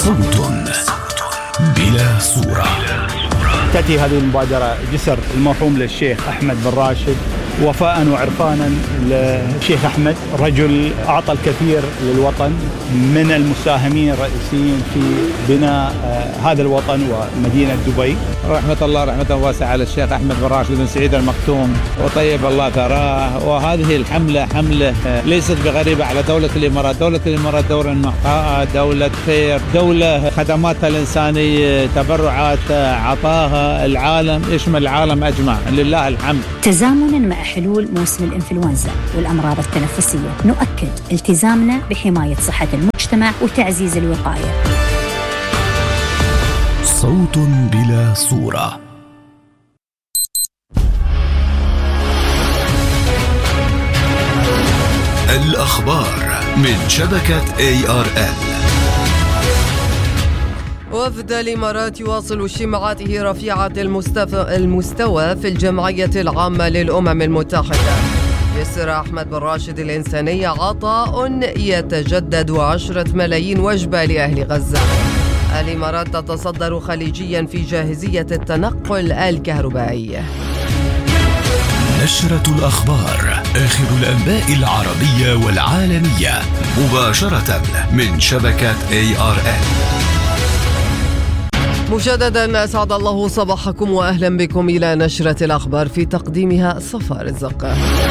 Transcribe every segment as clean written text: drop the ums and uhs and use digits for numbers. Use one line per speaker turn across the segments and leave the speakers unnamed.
صوت بلا صورة.
تأتي هذه المبادرة جسر المرحوم للشيخ أحمد بن راشد وفاء وعرفانا للشيخ أحمد، رجل أعطى الكثير للوطن، من المساهمين الرئيسيين في بناء هذا الوطن ومدينة دبي.
رحمة الله رحمة واسعة على الشيخ أحمد بن راشد بن سعيد المكتوم، وطيب الله ثراه. وهذه حملة ليست بغريبة على دولة الإمارات. دولة الإمارات دولة نقاء، دولة خير، دولة خدماتها الإنسانية، تبرعات عطاها العالم، يشمل العالم أجمع، لله الحمد.
تزامنا مع حلول موسم الإنفلونزا والأمراض التنفسية، نؤكد التزامنا بحماية صحة المجتمع وتعزيز الوقاية.
صوت بلا صورة. الأخبار من شبكة ARN.
وفد الإمارات يواصل اجتماعاته رفيعة المستوى في الجمعية العامة للأمم المتحدة. يسر أحمد بن راشد الإنساني عطاء يتجدد 10 ملايين وجبة لأهل غزة. الإمارات تتصدر خليجيا في جاهزية التنقل الكهربائي.
نشرة الأخبار، آخر الأنباء العربية والعالمية، مباشرة من شبكة ARN.
مجددا أسعد الله صباحكم وأهلا بكم إلى نشرة الأخبار في تقديمها صفار الزقة.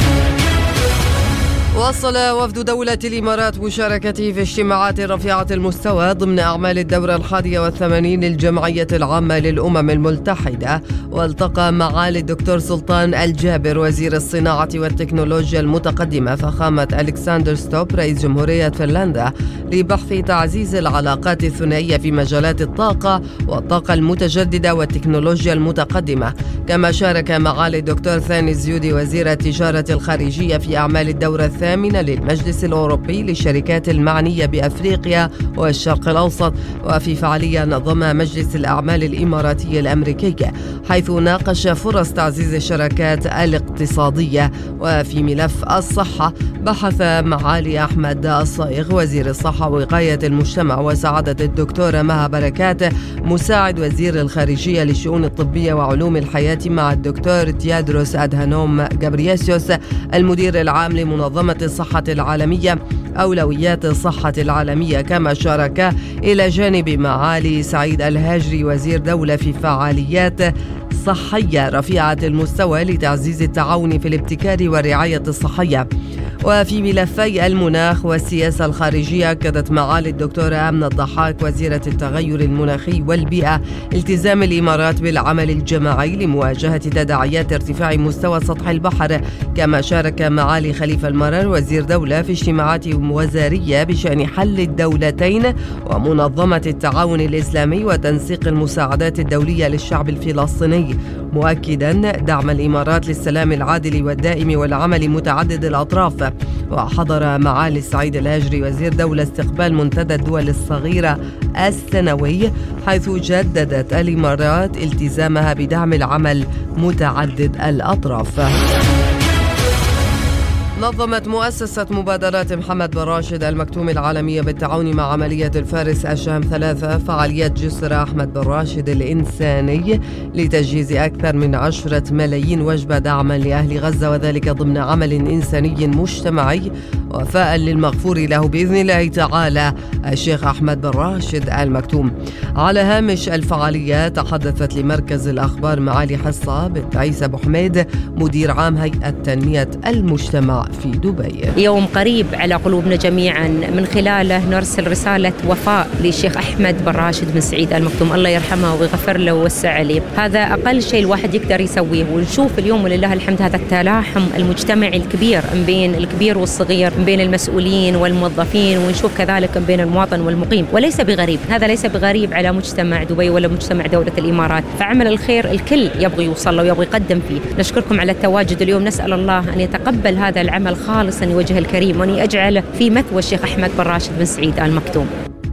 واصل وفد دولة الإمارات مشاركته في اجتماعات رفيعة المستوى ضمن أعمال الدورة 81 للجمعية العامة للأمم المتحدة، والتقى معالي الدكتور سلطان الجابر وزير الصناعة والتكنولوجيا المتقدمة فخامة ألكسندر ستوب رئيس جمهورية فنلندا لبحث تعزيز العلاقات الثنائية في مجالات الطاقة والطاقة المتجددة والتكنولوجيا المتقدمة. كما شارك معالي الدكتور ثاني الزيودي وزير التجارة الخارجية في أعمال الدورة الثامنة للمجلس الأوروبي للشركات المعنية بأفريقيا والشرق الأوسط، وفي فعالية نظمها مجلس الأعمال الإماراتي الأمريكي، حيث ناقش فرص تعزيز الشراكات الاقتصادية. وفي ملف الصحة بحث معالي أحمد الصائغ وزير الصحة ووقاية المجتمع وسعادة الدكتورة مها بركات مساعد وزير الخارجية للشؤون الطبية وعلوم الحياة مع الدكتور تيادروس أدهانوم غابرييسوس المدير العام لمنظمة الصحة العالمية أولويات الصحة العالمية. كما شارك إلى جانب معالي سعيد الهاجري وزير دولة في فعاليات صحية رفيعة المستوى لتعزيز التعاون في الابتكار والرعاية الصحية. وفي ملفي المناخ والسياسة الخارجية أكدت معالي الدكتورة آمنة الضحاك وزيرة التغير المناخي والبيئة التزام الإمارات بالعمل الجماعي لمواجهة تداعيات ارتفاع مستوى سطح البحر. كما شارك معالي خليفة المرر وزير دولة في اجتماعات وزارية بشأن حل الدولتين ومنظمة التعاون الإسلامي وتنسيق المساعدات الدولية للشعب الفلسطيني، مؤكدا دعم الإمارات للسلام العادل والدائم والعمل متعدد الأطراف. وحضر معالي سعيد الهاجري وزير دولة استقبال منتدى الدول الصغيرة السنوي، حيث جددت الإمارات التزامها بدعم العمل متعدد الأطراف. نظمت مؤسسة مبادرات محمد بن راشد المكتوم العالمية بالتعاون مع عملية الفارس الشام 3 فعاليات جسر أحمد بن راشد الإنساني لتجهيز أكثر من 10 ملايين وجبة دعما لأهل غزة، وذلك ضمن عمل إنساني مجتمعي وفاء للمغفور له بإذن الله تعالى الشيخ أحمد بن راشد المكتوم. على هامش الفعالية تحدثت لمركز الأخبار معالي حصة بنت عيسى أبو حميد مدير عام هيئة تنمية المجتمع في دبي.
يوم قريب على قلوبنا جميعا، من خلاله نرسل رسالة وفاء للشيخ أحمد بن راشد بن سعيد المكتوم، الله يرحمه ويغفر له ويوسع عليه. هذا أقل شيء الواحد يقدر يسويه، ونشوف اليوم ولله الحمد هذا التلاحم المجتمعي الكبير بين الكبير والصغير، بين المسؤولين والموظفين، ونشوف كذلك بين المواطن والمقيم. وليس بغريب، هذا ليس بغريب على مجتمع دبي ولا مجتمع دولة الإمارات، فعمل الخير الكل يبغي يوصل له ويبغي يقدم فيه. نشكركم على التواجد اليوم، نسأل الله أن يتقبل هذا العمل خالصا لوجه الكريم، وأن يجعله في مثوى الشيخ أحمد بن راشد بن سعيد المكتوم.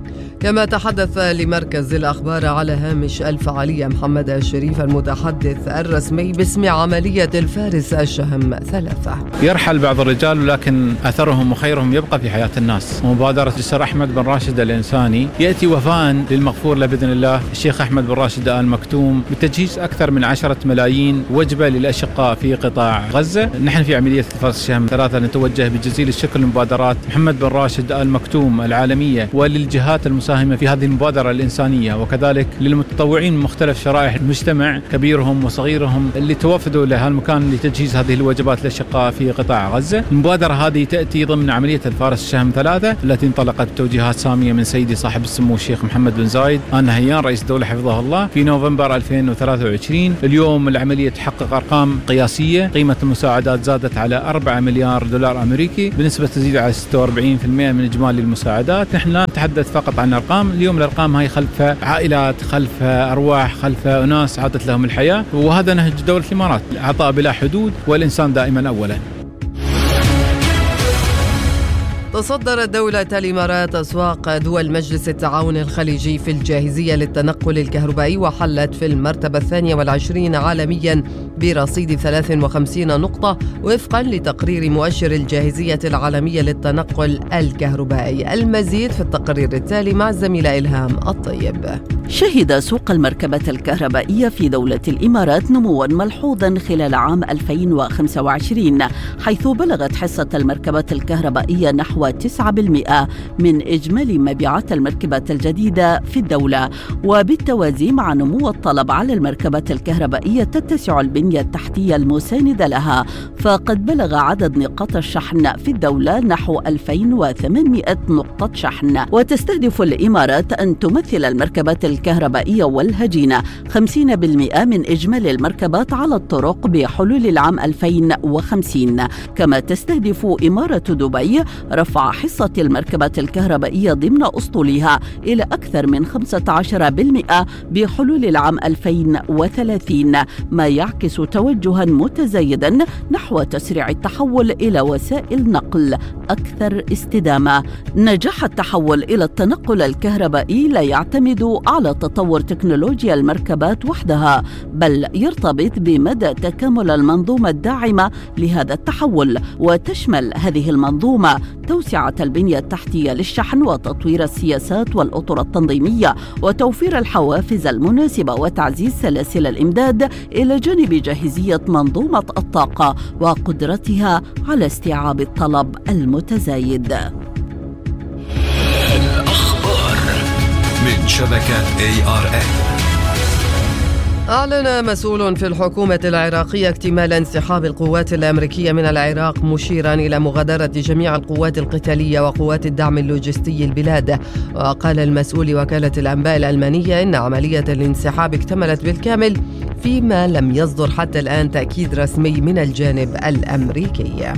كما تحدث لمركز الأخبار على هامش الفعالية محمد الشريف المتحدث الرسمي باسم عملية الفارس الشهم 3.
يرحل بعض الرجال ولكن أثرهم وخيرهم يبقى في حياة الناس. مبادرة جسر أحمد بن راشد الإنساني يأتي وفاء للمغفور له بإذن الله الشيخ أحمد بن راشد آل مكتوم بتجهيز أكثر من 10 ملايين وجبة للأشقاء في قطاع غزة. نحن في عملية الفارس الشهم 3 نتوجه بجزيل الشكر لمبادرات محمد بن راشد آل مكتوم العالمية وللجهات المساهمة في هذه المبادرة الإنسانية، وكذلك للمتطوعين من مختلف شرائح المجتمع كبيرهم وصغيرهم اللي توافدوا لهالمكان لتجهيز هذه الوجبات للأشقاء في قطاع غزة. المبادرة هذه تأتي ضمن عملية الفارس الشهم 3 التي انطلقت بتوجيهات سامية من سيدي صاحب السمو الشيخ محمد بن زايد آل نهيان رئيس الدولة حفظه الله في نوفمبر 2023. اليوم العملية تحقق أرقام قياسية، قيمة المساعدات زادت على 4 مليار دولار أمريكي بنسبة تزيد على 46% من إجمالي المساعدات. نحن لا نتحدث فقط عن أرقام، اليوم الأرقام هاي خلف عائلات، خلف أرواح، خلف أناس عادت لهم الحياة، وهذا نهج دولة الإمارات، العطاء بلا حدود والإنسان دائما أولا.
تصدرت دولة الإمارات أسواق دول مجلس التعاون الخليجي في الجاهزية للتنقل الكهربائي، وحلت في المرتبة 22 عالميا برصيد 53 نقطة وفقا لتقرير مؤشر الجاهزية العالمية للتنقل الكهربائي. المزيد في التقرير التالي مع الزميلة إلهام الطيب.
شهد سوق المركبة الكهربائية في دولة الإمارات نمواً ملحوظاً خلال عام 2025، حيث بلغت حصة المركبات الكهربائية نحو 9% من إجمالي مبيعات المركبات الجديدة في الدولة. وبالتوازي مع نمو الطلب على المركبات الكهربائية تتسع البنية التحتية المساندة لها، فقد بلغ عدد نقاط الشحن في الدولة نحو 2800 نقطة شحن. وتستهدف الإمارات أن تمثل المركبات الكهربائية والهجينة 50% من إجمالي المركبات على الطرق بحلول العام 2050. كما تستهدف إمارة دبي رفع حصة المركبات الكهربائية ضمن أسطولها إلى أكثر من 15% بحلول العام 2030، ما يعكس توجها متزايدا نحو تسريع التحول إلى وسائل نقل أكثر استدامة. نجاح التحول إلى التنقل الكهربائي لا يعتمد على تطور تكنولوجيا المركبات وحدها، بل يرتبط بمدى تكامل المنظومة الداعمة لهذا التحول، وتشمل هذه المنظومة توسعة البنية التحتية للشحن وتطوير السياسات والأطر التنظيمية وتوفير الحوافز المناسبة وتعزيز سلاسل الإمداد، إلى جانب جاهزية منظومة الطاقة وقدرتها على استيعاب الطلب المتزايد.
الأخبار من شبكة ARN.
أعلن مسؤول في الحكومة العراقية اكتمال انسحاب القوات الأمريكية من العراق، مشيرا إلى مغادرة جميع القوات القتالية وقوات الدعم اللوجستي البلاد. وقال المسؤول وكالة الأنباء الألمانية إن عملية الانسحاب اكتملت بالكامل، فيما لم يصدر حتى الآن تأكيد رسمي من الجانب الأمريكي.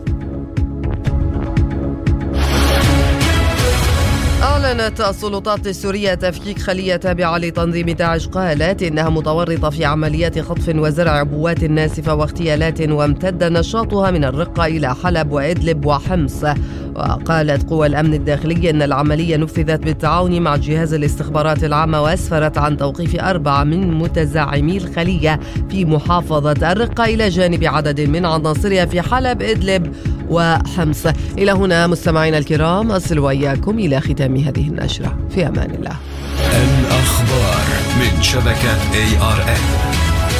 أعلنت السلطات السورية تفكيك خلية تابعة لتنظيم داعش، قالت إنها متورطة في عمليات خطف وزرع عبوات ناسفة واغتيالات، وامتد نشاطها من الرقة إلى حلب وإدلب وحمص. وقالت قوى الأمن الداخلي إن العملية نفذت بالتعاون مع جهاز الاستخبارات العامة، وأسفرت عن توقيف 4 من متزعمي الخلية في محافظة الرقة إلى جانب عدد من عناصرها في حلب، إدلب وحمص. إلى هنا مستمعينا الكرام أصل وإياكم إلى ختام هذه النشرة، في أمان الله.
الأخبار من شبكة ARN.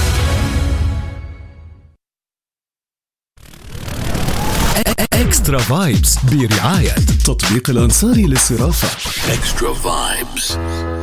إكسترا فايبس برعاية تطبيق الأنصاري للصرافة. إكسترا فايبس.